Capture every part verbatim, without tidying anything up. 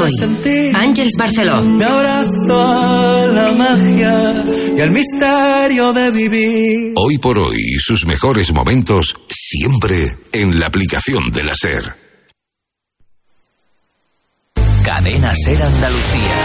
hoy. Àngels Barceló. Me abrazo a la magia y al misterio de vivir. Hoy por hoy, sus mejores momentos siempre en la aplicación de la SER. Cadena SER Andalucía.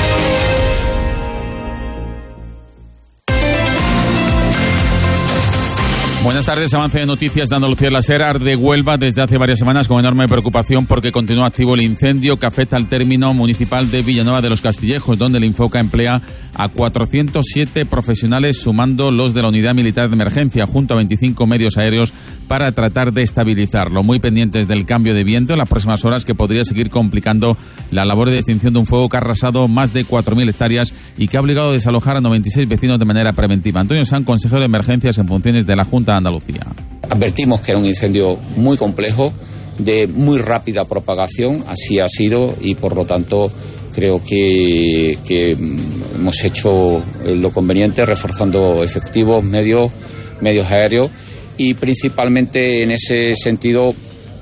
Buenas tardes, avance de noticias de Andalucía. La SER arde Huelva desde hace varias semanas con enorme preocupación porque continúa activo el incendio que afecta al término municipal de Villanueva de los Castillejos, donde el Infoca emplea a cuatrocientos siete profesionales, sumando los de la Unidad Militar de Emergencia, junto a veinticinco medios aéreos para tratar de estabilizarlo. Muy pendientes del cambio de viento en las próximas horas, que podría seguir complicando la labor de extinción de un fuego que ha arrasado más de cuatro mil hectáreas y que ha obligado a desalojar a noventa y seis vecinos de manera preventiva. Antonio Sanz, consejero de Emergencias en funciones de la Junta de Andalucía. Advertimos que era un incendio muy complejo, de muy rápida propagación, así ha sido, y por lo tanto creo que, que hemos hecho lo conveniente, reforzando efectivos, medios, medios aéreos, y principalmente en ese sentido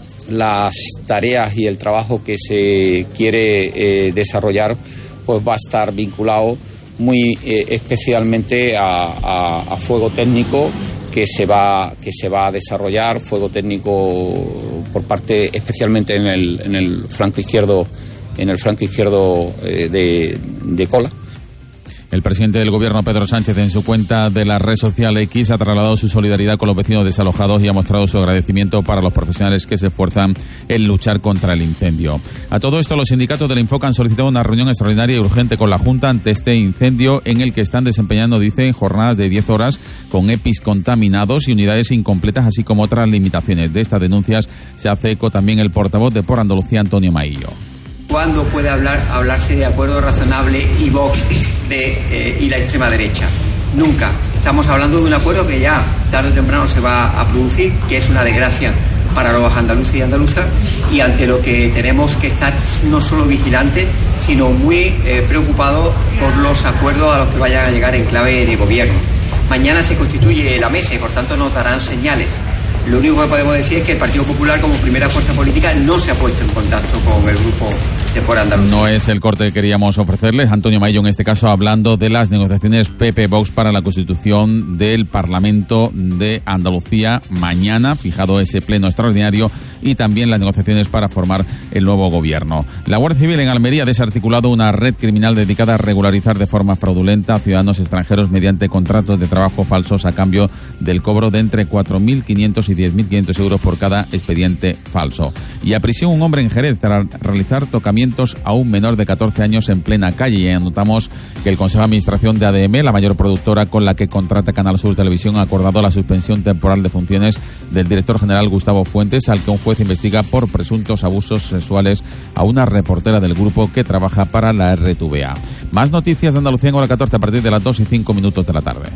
las tareas y el trabajo que se quiere eh, desarrollar pues va a estar vinculado muy eh, especialmente a, a, a fuego técnico que se va que se va a desarrollar, fuego técnico por parte especialmente en el en el flanco izquierdo en el flanco izquierdo eh, de, de Cola. El presidente del Gobierno, Pedro Sánchez, en su cuenta de la red social X, ha trasladado su solidaridad con los vecinos desalojados y ha mostrado su agradecimiento para los profesionales que se esfuerzan en luchar contra el incendio. A todo esto, los sindicatos del Infoca han solicitado una reunión extraordinaria y urgente con la Junta ante este incendio, en el que están desempeñando, dicen, jornadas de diez horas con E P Is contaminados y unidades incompletas, así como otras limitaciones. De estas denuncias se hace eco también el portavoz de Por Andalucía, Antonio Maillo. ¿Cuándo puede hablar, hablarse de acuerdo razonable y Vox de, eh, y la extrema derecha? Nunca. Estamos hablando de un acuerdo que ya tarde o temprano se va a producir, que es una desgracia para los andaluces y andaluzas, y ante lo que tenemos que estar no solo vigilantes, sino muy eh, preocupados por los acuerdos a los que vayan a llegar en clave de gobierno. Mañana se constituye la mesa y por tanto nos darán señales. Lo único que podemos decir es que el Partido Popular, como primera fuerza política, no se ha puesto en contacto con el grupo de Por Andalucía. No es el corte que queríamos ofrecerles. Antonio Maillo, en este caso, hablando de las negociaciones P P-Vox para la constitución del Parlamento de Andalucía mañana, fijado ese pleno extraordinario, y también las negociaciones para formar el nuevo gobierno. La Guardia Civil en Almería ha desarticulado una red criminal dedicada a regularizar de forma fraudulenta a ciudadanos extranjeros mediante contratos de trabajo falsos a cambio del cobro de entre cuatro mil quinientos y diez mil quinientos euros por cada expediente falso. Y a prisión un hombre en Jerez tras realizar tocamientos a un menor de catorce años en plena calle. Y anotamos que el Consejo de Administración de A D M, la mayor productora con la que contrata Canal Sur Televisión, ha acordado la suspensión temporal de funciones del director general Gustavo Fuentes, al que un juez investiga por presuntos abusos sexuales a una reportera del grupo que trabaja para la R T V A. Más noticias de Andalucía en hora catorce a partir de las dos y cinco minutos de la tarde.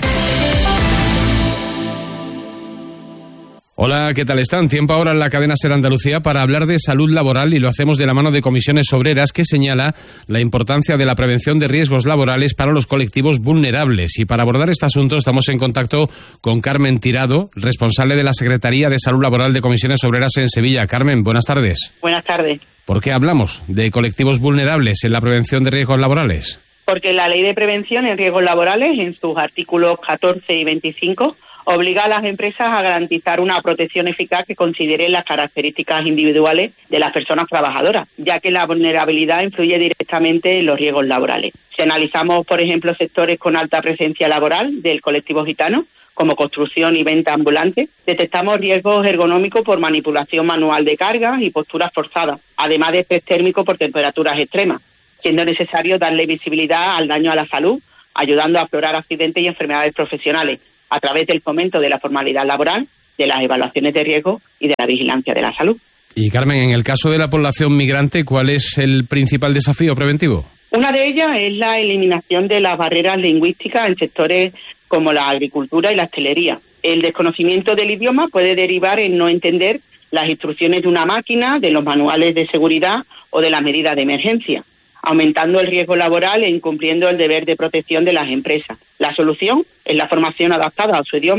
Hola, ¿qué tal están? Tiempo ahora en la cadena SER Andalucía para hablar de salud laboral, y lo hacemos de la mano de Comisiones Obreras, que señala la importancia de la prevención de riesgos laborales para los colectivos vulnerables. Y para abordar este asunto estamos en contacto con Carmen Tirado, responsable de la Secretaría de Salud Laboral de Comisiones Obreras en Sevilla. Carmen, buenas tardes. Buenas tardes. ¿Por qué hablamos de colectivos vulnerables en la prevención de riesgos laborales? Porque la Ley de Prevención en Riesgos Laborales, en sus artículos catorce y veinticinco, obliga a las empresas a garantizar una protección eficaz que considere las características individuales de las personas trabajadoras, ya que la vulnerabilidad influye directamente en los riesgos laborales. Si analizamos, por ejemplo, sectores con alta presencia laboral del colectivo gitano, como construcción y venta ambulante, detectamos riesgos ergonómicos por manipulación manual de cargas y posturas forzadas, además de estrés térmico por temperaturas extremas, siendo necesario darle visibilidad al daño a la salud, ayudando a aflorar accidentes y enfermedades profesionales, a través del fomento de la formalidad laboral, de las evaluaciones de riesgo y de la vigilancia de la salud. Y Carmen, en el caso de la población migrante, ¿cuál es el principal desafío preventivo? Una de ellas es la eliminación de las barreras lingüísticas en sectores como la agricultura y la hostelería. El desconocimiento del idioma puede derivar en no entender las instrucciones de una máquina, de los manuales de seguridad o de las medidas de emergencia, aumentando el riesgo laboral e incumpliendo el deber de protección de las empresas. La solución es la formación adaptada a su idioma,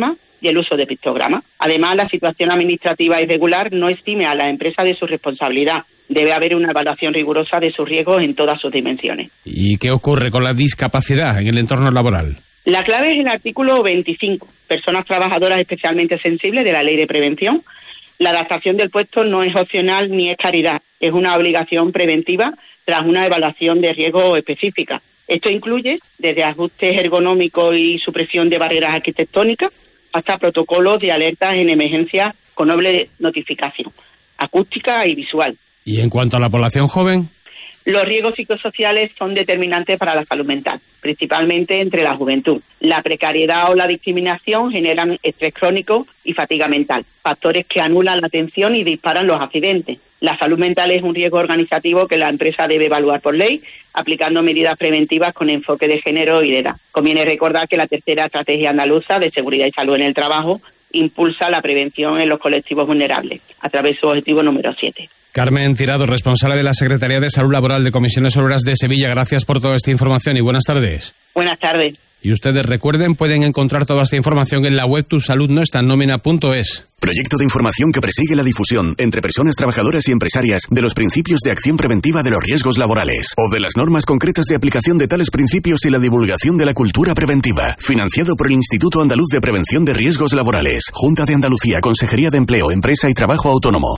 y el uso de pictogramas. Además, la situación administrativa irregular no exime a la empresa de su responsabilidad. Debe haber una evaluación rigurosa de sus riesgos en todas sus dimensiones. ¿Y qué ocurre con la discapacidad en el entorno laboral? La clave es el artículo veinticinco, personas trabajadoras especialmente sensibles de la Ley de Prevención. La adaptación del puesto no es opcional ni es caridad, es una obligación preventiva tras una evaluación de riesgo específica. Esto incluye desde ajustes ergonómicos y supresión de barreras arquitectónicas hasta protocolos de alertas en emergencia con doble notificación, acústica y visual. ¿Y en cuanto a la población joven? Los riesgos psicosociales son determinantes para la salud mental, principalmente entre la juventud. La precariedad o la discriminación generan estrés crónico y fatiga mental, factores que anulan la atención y disparan los accidentes. La salud mental es un riesgo organizativo que la empresa debe evaluar por ley, aplicando medidas preventivas con enfoque de género y de edad. Conviene recordar que la tercera estrategia andaluza de seguridad y salud en el trabajo impulsa la prevención en los colectivos vulnerables, a través de su objetivo número siete. Carmen Tirado, responsable de la Secretaría de Salud Laboral de Comisiones Obreras de Sevilla, gracias por toda esta información y buenas tardes. Buenas tardes. Y ustedes recuerden, pueden encontrar toda esta información en la web tu salud no está en nómina punto es. Proyecto de información que persigue la difusión entre personas trabajadoras y empresarias de los principios de acción preventiva de los riesgos laborales o de las normas concretas de aplicación de tales principios y la divulgación de la cultura preventiva. Financiado por el Instituto Andaluz de Prevención de Riesgos Laborales, Junta de Andalucía, Consejería de Empleo, Empresa y Trabajo Autónomo.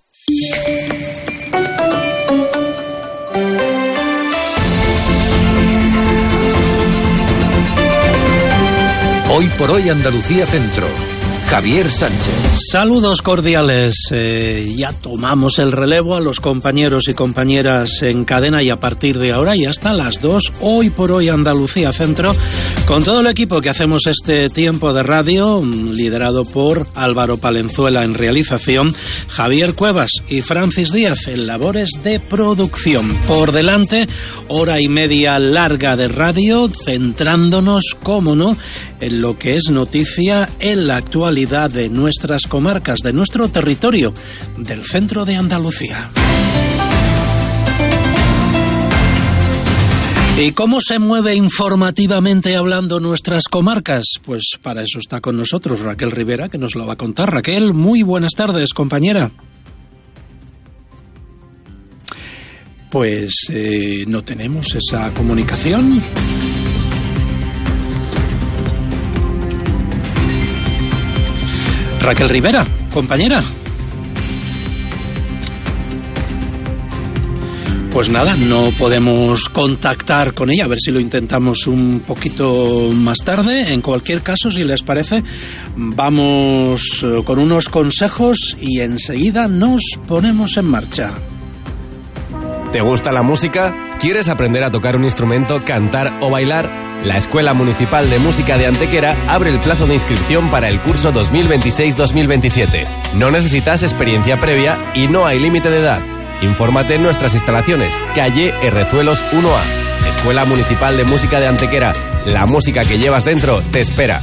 Hoy por hoy Andalucía Centro. Javier Sánchez. Saludos cordiales. Eh, ya tomamos el relevo a los compañeros y compañeras en cadena y a partir de ahora y hasta las dos, Hoy por hoy Andalucía Centro, con todo el equipo que hacemos este tiempo de radio, liderado por Álvaro Palenzuela en realización, Javier Cuevas y Francis Díaz en labores de producción. Por delante, hora y media larga de radio, centrándonos, cómo no, en lo que es noticia en la actualidad de nuestras comarcas, de nuestro territorio, del centro de Andalucía. ¿Y cómo se mueve informativamente hablando nuestras comarcas? Pues para eso está con nosotros Raquel Rivera, que nos lo va a contar. Raquel, muy buenas tardes, compañera. Pues eh, no tenemos esa comunicación. Raquel Rivera, compañera. Pues nada, no podemos contactar con ella, a ver si lo intentamos un poquito más tarde. En cualquier caso, si les parece, vamos con unos consejos y enseguida nos ponemos en marcha. ¿Te gusta la música? ¿Quieres aprender a tocar un instrumento, cantar o bailar? La Escuela Municipal de Música de Antequera abre el plazo de inscripción para el curso dos mil veintiséis dos mil veintisiete. No necesitas experiencia previa y no hay límite de edad. Infórmate en nuestras instalaciones, calle Herrezuelos uno A. Escuela Municipal de Música de Antequera. La música que llevas dentro te espera.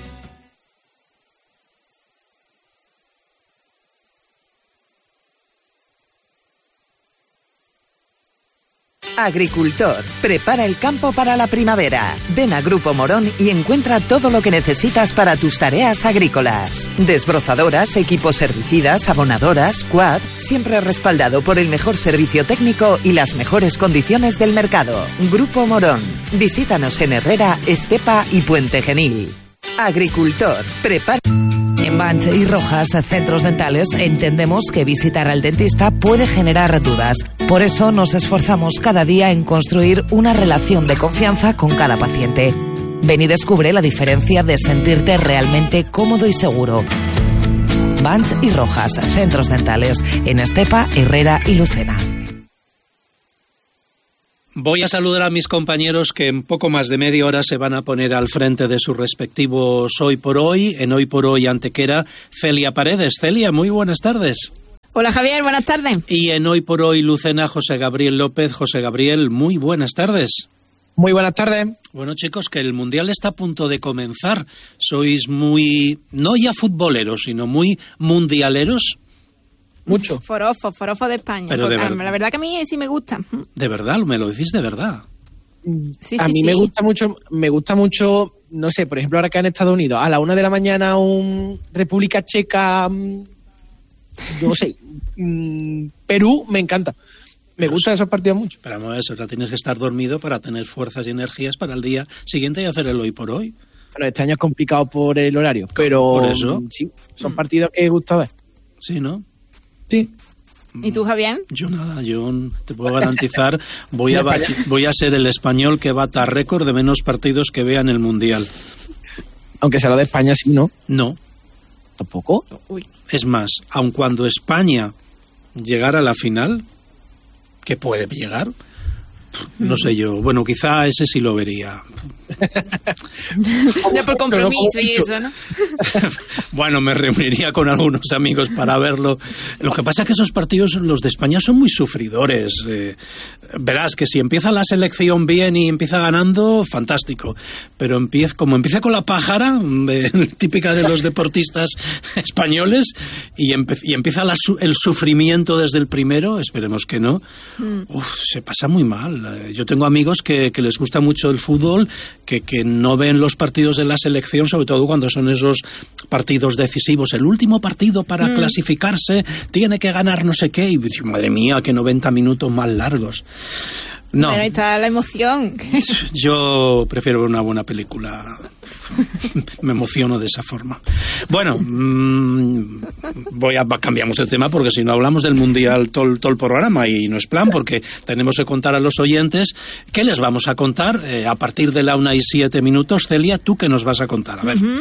Agricultor, prepara el campo para la primavera. Ven a Grupo Morón y encuentra todo lo que necesitas para tus tareas agrícolas. Desbrozadoras, equipos herbicidas, abonadoras, quad, siempre respaldado por el mejor servicio técnico y las mejores condiciones del mercado. Grupo Morón. Visítanos en Herrera, Estepa y Puente Genil. Agricultor, prepara... En Banch y Rojas, centros dentales, entendemos que visitar al dentista puede generar dudas. Por eso nos esforzamos cada día en construir una relación de confianza con cada paciente. Ven y descubre la diferencia de sentirte realmente cómodo y seguro. Banch y Rojas, centros dentales, en Estepa, Herrera y Lucena. Voy a saludar a mis compañeros que en poco más de media hora se van a poner al frente de sus respectivos Hoy por Hoy. En Hoy por Hoy Antequera, Celia Paredes. Celia, muy buenas tardes. Hola Javier, buenas tardes. Y en Hoy por Hoy Lucena, José Gabriel López. José Gabriel, muy buenas tardes. Muy buenas tardes. Bueno, chicos, que el Mundial está a punto de comenzar. Sois muy, no ya futboleros, sino muy mundialeros. Mucho. Forofo, forofo de España. Pero de verdad. La verdad que a mí sí me gusta. ¿De verdad? ¿Me lo decís de verdad? Sí, a sí, mí sí. me gusta mucho, me gusta mucho no sé, por ejemplo, ahora que en Estados Unidos, a la una de la mañana un República Checa, yo no sé, Perú, me encanta. Me gustan esos partidos mucho. Pero vamos a eso, ya tienes que estar dormido para tener fuerzas y energías para el día siguiente y hacer el hoy por hoy. Bueno, este año es complicado por el horario, pero por eso sí, son partidos que gusta ver. Sí, ¿no? Sí. ¿Y tú, Javier? Yo nada, yo te puedo garantizar, voy a voy a ser el español que bata récord de menos partidos que vea en el Mundial. Aunque sea lo de España, sí, ¿no? No. ¿Tampoco? Uy. Es más, aun cuando España llegara a la final, que puede llegar, no sé yo, bueno, quizá ese sí lo vería. Ya por compromiso y eso, ¿no? Bueno, me reuniría con algunos amigos para verlo. Lo que pasa es que esos partidos, los de España, son muy sufridores. Eh, verás que si empieza la selección bien y empieza ganando, fantástico. Pero empieza, como empieza con la pájara, de, típica de los deportistas españoles, y, empe, y empieza la, el sufrimiento desde el primero, esperemos que no, mm. uf, se pasa muy mal. Yo tengo amigos que, que les gusta mucho el fútbol, que, que no ven los partidos de la selección, sobre todo cuando son esos partidos decisivos. El último partido para mm. clasificarse tiene que ganar no sé qué. Y madre mía, que noventa minutos más largos. No. Pero ahí está la emoción. Yo prefiero ver una buena película. Me emociono de esa forma. Bueno, mmm, voy a cambiamos de tema porque si no hablamos del Mundial todo, todo el programa y no es plan, porque tenemos que contar a los oyentes qué les vamos a contar eh, a partir de la una y siete minutos. Celia, ¿tú qué nos vas a contar? A ver. Uh-huh.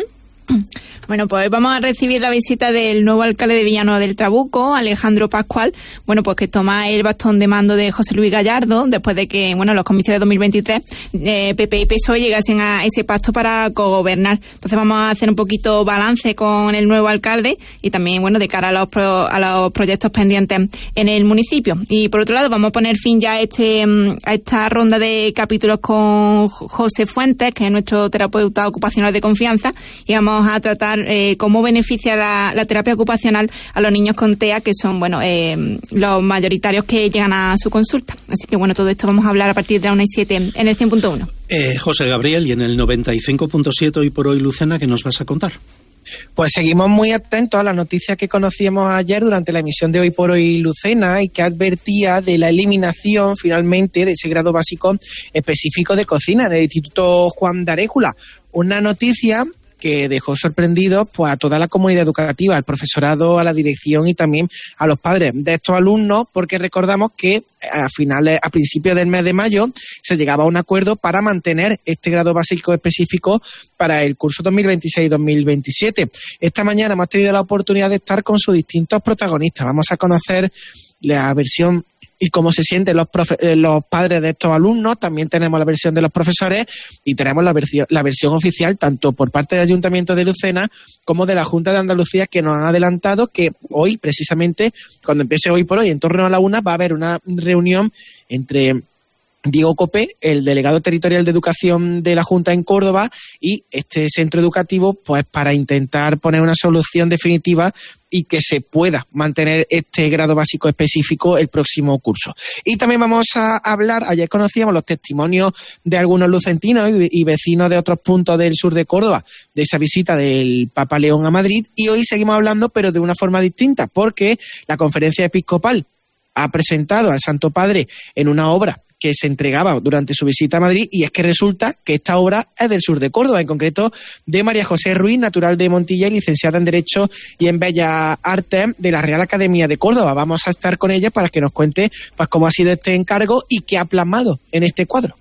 Bueno, pues vamos a recibir la visita del nuevo alcalde de Villanueva del Trabuco, Alejandro Pascual, bueno, pues que toma el bastón de mando de José Luis Gallardo, después de que, bueno, los comicios de dos mil veintitrés, eh, P P y P S O E llegasen a ese pacto para cogobernar. Entonces vamos a hacer un poquito balance con el nuevo alcalde y también, bueno, de cara a los, pro, a los proyectos pendientes en el municipio. Y por otro lado, vamos a poner fin ya a, este, a esta ronda de capítulos con José Fuentes, que es nuestro terapeuta ocupacional de confianza, y vamos a tratar eh, cómo beneficia la, la terapia ocupacional a los niños con T E A, que son, bueno, eh, los mayoritarios que llegan a su consulta. Así que, bueno, todo esto vamos a hablar a partir de la una y siete en el cien punto uno. Eh, José Gabriel, y en el noventa y cinco punto siete hoy por hoy, Lucena, ¿qué nos vas a contar? Pues seguimos muy atentos a la noticia que conocíamos ayer durante la emisión de Hoy por Hoy Lucena y que advertía de la eliminación finalmente de ese grado básico específico de cocina en el Instituto Juan de Aréjula. Una noticia que dejó sorprendidos pues a toda la comunidad educativa, al profesorado, a la dirección y también a los padres de estos alumnos, porque recordamos que a finales, a principios del mes de mayo se llegaba a un acuerdo para mantener este grado básico específico para el curso dos mil veintiséis dos mil veintisiete. Esta mañana hemos tenido la oportunidad de estar con sus distintos protagonistas. Vamos a conocer la versión y cómo se sienten los, profe- los padres de estos alumnos. También tenemos la versión de los profesores y tenemos la versión, la versión oficial tanto por parte del Ayuntamiento de Lucena como de la Junta de Andalucía, que nos ha adelantado que hoy, precisamente, cuando empiece Hoy por Hoy, en torno a la una, va a haber una reunión entre Diego Copé, el delegado territorial de educación de la Junta en Córdoba, y este centro educativo, pues para intentar poner una solución definitiva y que se pueda mantener este grado básico específico el próximo curso. Y también vamos a hablar, ayer conocíamos los testimonios de algunos lucentinos y vecinos de otros puntos del sur de Córdoba, de esa visita del Papa León a Madrid, y hoy seguimos hablando, pero de una forma distinta, porque la Conferencia Episcopal ha presentado al Santo Padre en una obra que se entregaba durante su visita a Madrid, y es que resulta que esta obra es del sur de Córdoba, en concreto de María José Ruiz, natural de Montilla y licenciada en Derecho y en Bellas Artes de la Real Academia de Córdoba. Vamos a estar con ella para que nos cuente pues cómo ha sido este encargo y qué ha plasmado en este cuadro.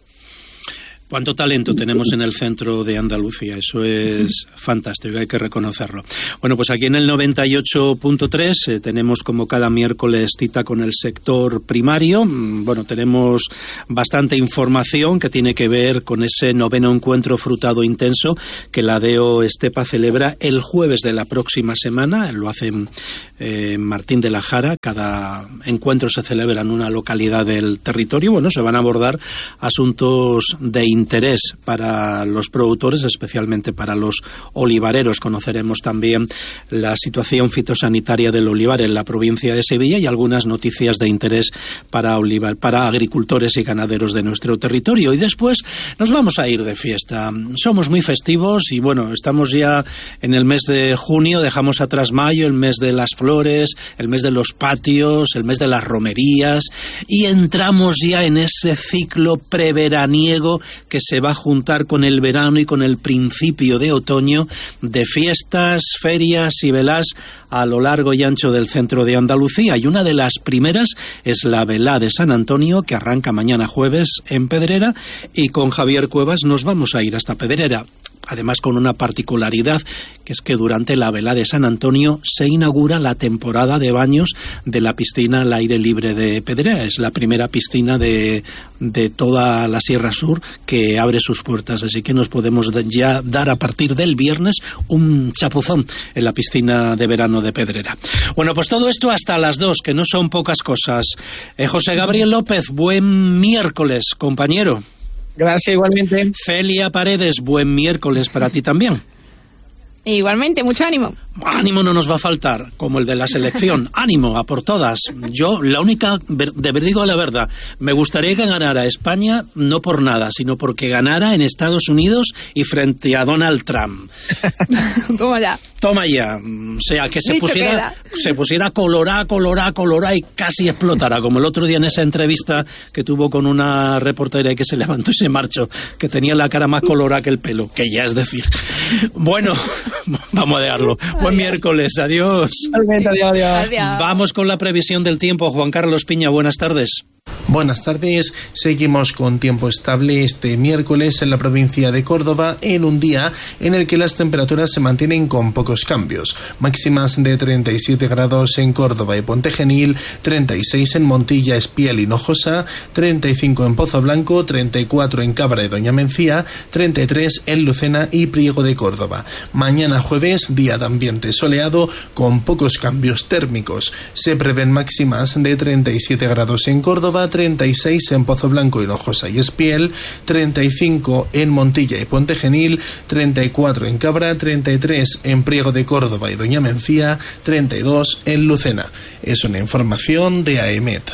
Cuánto talento tenemos en el centro de Andalucía, eso es fantástico, hay que reconocerlo. Bueno, pues aquí en el noventa y ocho punto tres eh, tenemos como cada miércoles cita con el sector primario. Bueno, tenemos bastante información que tiene que ver con ese noveno encuentro frutado intenso que la D E O Estepa celebra el jueves de la próxima semana. Lo hace eh, Martín de la Jara. Cada encuentro se celebra en una localidad del territorio. Bueno, se van a abordar asuntos de interés interés para los productores, especialmente para los olivareros. Conoceremos también la situación fitosanitaria del olivar en la provincia de Sevilla y algunas noticias de interés para, olivar, para agricultores y ganaderos de nuestro territorio. Y después nos vamos a ir de fiesta. Somos muy festivos y bueno, estamos ya en el mes de junio, dejamos atrás mayo, el mes de las flores, el mes de los patios, el mes de las romerías, y entramos ya en ese ciclo preveraniego que se va a juntar con el verano y con el principio de otoño, de fiestas, ferias y velas a lo largo y ancho del centro de Andalucía. Y una de las primeras es la velá de San Antonio, que arranca mañana jueves en Pedrera, y con Javier Cuevas nos vamos a ir hasta Pedrera. Además, con una particularidad, que es que durante la velá de San Antonio se inaugura la temporada de baños de la piscina al aire libre de Pedrera. Es la primera piscina de, de toda la Sierra Sur que abre sus puertas, así que nos podemos ya dar a partir del viernes un chapuzón en la piscina de verano de Pedrera. Bueno, pues todo esto hasta las dos, que no son pocas cosas. Eh, José Gabriel López, buen miércoles, compañero. Gracias, igualmente. Celia Paredes, buen miércoles para ti también. Igualmente, mucho ánimo. Ánimo no nos va a faltar, como el de la selección. Ánimo, a por todas. Yo, la única, de verdad digo la verdad, me gustaría que ganara España, no por nada, sino porque ganara en Estados Unidos y frente a Donald Trump. Toma ya. Toma ya. O sea, que se Dicho pusiera, queda. se pusiera colorá, colorá, colorá y casi explotara, como el otro día en esa entrevista que tuvo con una reportera que se levantó y se marchó, que tenía la cara más colorá que el pelo, que ya es decir. Bueno, vamos a dejarlo. Buen miércoles, adiós. Adiós, adiós. Adiós. Vamos con la previsión del tiempo. Juan Carlos Piña, buenas tardes. Buenas tardes, seguimos con tiempo estable este miércoles en la provincia de Córdoba, en un día en el que las temperaturas se mantienen con pocos cambios. Máximas de treinta y siete grados en Córdoba y Pontegenil, treinta y seis en Montilla, Espiel y Hinojosa, treinta y cinco en Pozo Blanco, treinta y cuatro en Cabra y Doña Mencía, treinta y tres en Lucena y Priego de Córdoba. Mañana jueves, día de ambiente soleado con pocos cambios térmicos. Se prevén máximas de treinta y siete grados en Córdoba, treinta y seis en Pozo Blanco, Hinojosa y Espiel, treinta y cinco en Montilla y Pontegenil, treinta y cuatro en Cabra, treinta y tres en Priego de Córdoba y Doña Mencía, treinta y dos en Lucena. Es una información de AEMET.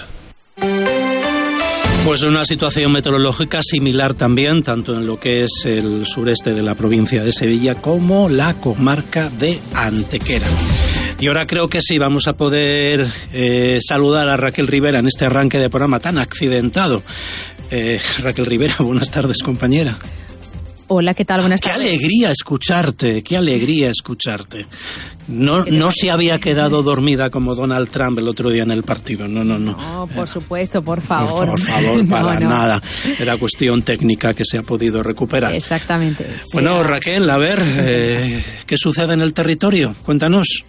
Pues una situación meteorológica similar también, tanto en lo que es el sureste de la provincia de Sevilla como la comarca de Antequera. Y ahora creo que sí, vamos a poder eh, saludar a Raquel Rivera en este arranque de programa tan accidentado. Eh, Raquel Rivera, buenas tardes, compañera. Hola, ¿qué tal? Buenas tardes. Qué alegría escucharte, qué alegría escucharte. No, no se había quedado dormida como Donald Trump el otro día en el partido, no, no, no. No, por supuesto, por favor. Por, por favor, para no, no. nada. Era cuestión técnica que se ha podido recuperar. Exactamente. Bueno, sí. Raquel, a ver, eh, ¿qué sucede en el territorio? Cuéntanos.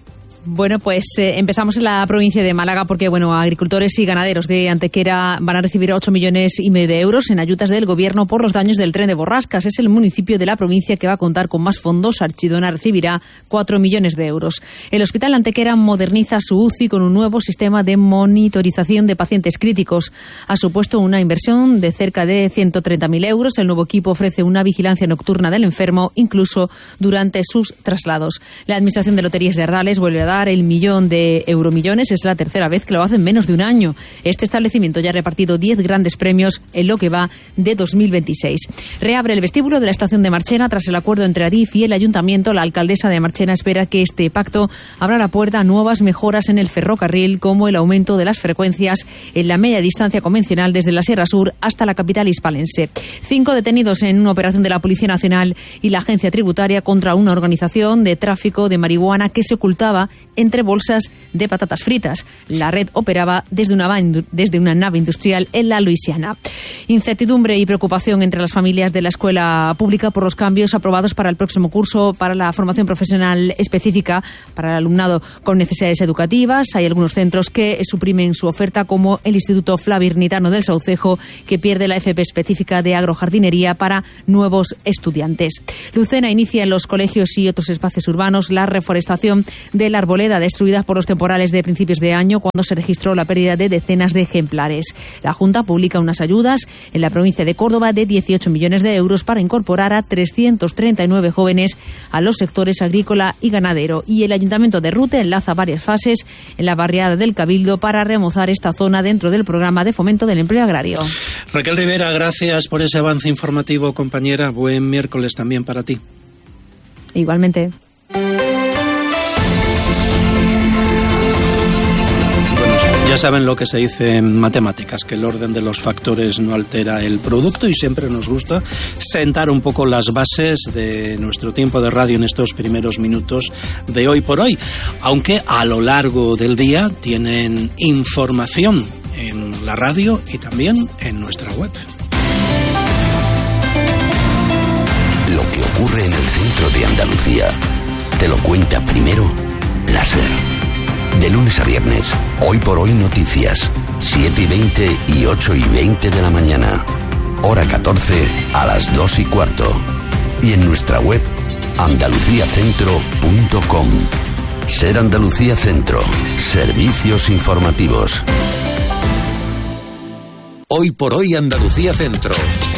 Bueno, pues eh, empezamos en la provincia de Málaga porque, bueno, agricultores y ganaderos de Antequera van a recibir ocho millones y medio de euros en ayudas del gobierno por los daños del tren de Borrascas. Es el municipio de la provincia que va a contar con más fondos. Archidona recibirá cuatro millones de euros. El Hospital Antequera moderniza su U C I con un nuevo sistema de monitorización de pacientes críticos. Ha supuesto una inversión de cerca de ciento treinta mil euros. El nuevo equipo ofrece una vigilancia nocturna del enfermo, incluso durante sus traslados. La Administración de Loterías de Ardales vuelve a dar el millón de euromillones. Es la tercera vez que lo hace en menos de un año. Este establecimiento ya ha repartido diez grandes premios en lo que va de dos mil veintiséis. Reabre el vestíbulo de la estación de Marchena tras el acuerdo entre Adif y el Ayuntamiento. La alcaldesa de Marchena espera que este pacto abra la puerta a nuevas mejoras en el ferrocarril, como el aumento de las frecuencias en la media distancia convencional desde la Sierra Sur hasta la capital hispalense. Cinco detenidos en una operación de la Policía Nacional y la Agencia Tributaria contra una organización de tráfico de marihuana que se ocultaba entre bolsas de patatas fritas. La red operaba desde una, desde una nave industrial en la Luisiana. Incertidumbre y preocupación entre las familias de la escuela pública por los cambios aprobados para el próximo curso para la formación profesional específica para el alumnado con necesidades educativas. Hay algunos centros que suprimen su oferta, como el Instituto Flavirnitano del Saucejo, que pierde la F P específica de agrojardinería para nuevos estudiantes. Lucena inicia en los colegios y otros espacios urbanos la reforestación del árbol arboleda destruidas por los temporales de principios de año, cuando se registró la pérdida de decenas de ejemplares. La Junta publica unas ayudas en la provincia de Córdoba de dieciocho millones de euros para incorporar a trescientos treinta y nueve jóvenes a los sectores agrícola y ganadero. Y el Ayuntamiento de Rute enlaza varias fases en la barriada del Cabildo para remozar esta zona dentro del programa de fomento del empleo agrario. Raquel Rivera, gracias por ese avance informativo, compañera. Buen miércoles también para ti. Igualmente. Ya saben lo que se dice en matemáticas, que el orden de los factores no altera el producto, y siempre nos gusta sentar un poco las bases de nuestro tiempo de radio en estos primeros minutos de Hoy por Hoy, aunque a lo largo del día tienen información en la radio y también en nuestra web. Lo que ocurre en el centro de Andalucía te lo cuenta primero la SER. De lunes a viernes, Hoy por Hoy Noticias, siete y veinte y ocho y veinte de la mañana. Hora catorce a las dos y cuarto. Y en nuestra web, andaluciacentro punto com. SER Andalucía Centro. Servicios informativos. Hoy por Hoy Andalucía Centro.